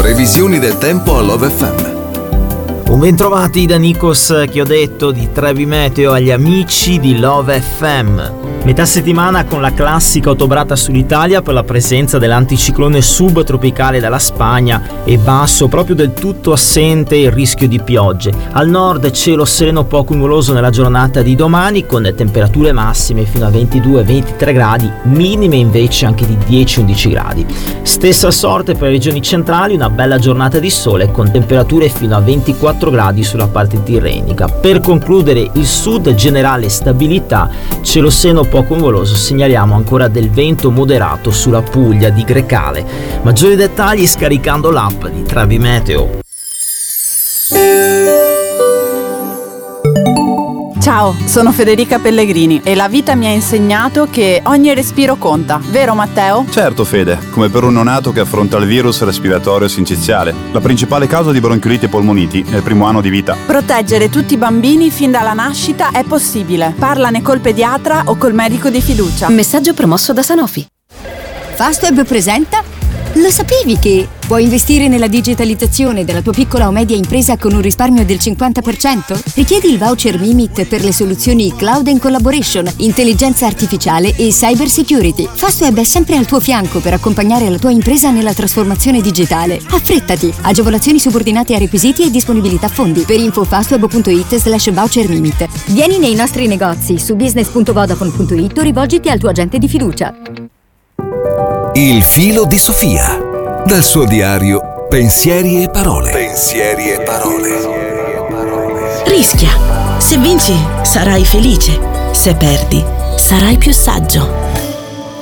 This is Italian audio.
Previsioni del tempo a Love FM. Un bentrovati da Nikos che ho detto di Trevi Meteo agli amici di Love FM. Metà settimana con la classica autobrata sull'Italia per la presenza dell'anticiclone subtropicale dalla Spagna e basso, proprio del tutto assente il rischio di piogge. Al nord cielo sereno poco nuvoloso nella giornata di domani con temperature massime fino a 22-23 gradi, minime invece anche di 10-11 gradi. Stessa sorte per le regioni centrali, una bella giornata di sole con temperature fino a 24 gradi sulla parte tirrenica. Per concludere il sud generale stabilità, cielo sereno poco nuvoloso, segnaliamo ancora del vento moderato sulla Puglia di Grecale. Maggiori dettagli scaricando l'app di Trevi Meteo. Ciao, sono Federica Pellegrini e la vita mi ha insegnato che ogni respiro conta, vero Matteo? Certo Fede, come per un neonato che affronta il virus respiratorio sinciziale, la principale causa di bronchiolite e polmoniti nel primo anno di vita. Proteggere tutti i bambini fin dalla nascita è possibile. Parlane col pediatra o col medico di fiducia. Messaggio promosso da Sanofi. Fastweb presenta? Lo sapevi che puoi investire nella digitalizzazione della tua piccola o media impresa con un risparmio del 50%? Richiedi il voucher Mimit per le soluzioni Cloud and Collaboration, intelligenza artificiale e cyber security. Fastweb è sempre al tuo fianco per accompagnare la tua impresa nella trasformazione digitale. Affrettati! Agevolazioni subordinate a requisiti e disponibilità fondi. Per info fastweb.it/voucher Mimit. Vieni nei nostri negozi su business.vodafone.it o rivolgiti al tuo agente di fiducia. Il filo di Sofia. Dal suo diario Pensieri e parole. Pensieri e parole. Rischia. Se vinci, sarai felice. Se perdi, sarai più saggio.